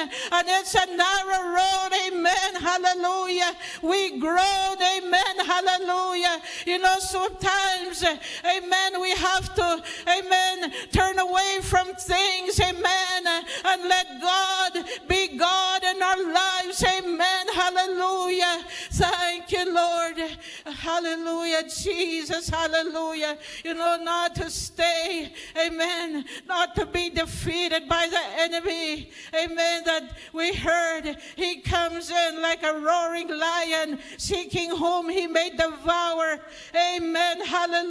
And it's a narrow road, amen, hallelujah. We groan, amen, hallelujah. You know, sometimes, amen, we have to, amen, turn away from things, amen, and let God be God in our lives, amen, hallelujah. Thank you, Lord, hallelujah, Jesus, hallelujah. You know, not to stay, amen, not to be defeated by the enemy, amen, that we heard he comes in like a roaring lion, seeking whom he may devour, amen, hallelujah.